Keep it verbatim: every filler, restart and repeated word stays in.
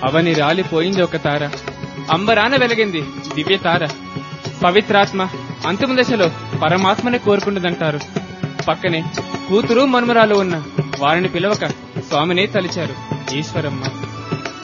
అవని రాలిపోయింది ఒక తార, అంబరాన వెలిగింది దివ్య తార. పవిత్రాత్మ అంతిమ దశలో పరమాత్మనే కోరుకుంటుందంటారు. పక్కనే కూతురు మనుమరాలు ఉన్న వారిని పిలవక స్వామినే తలిచారు ఈశ్వరమ్మ.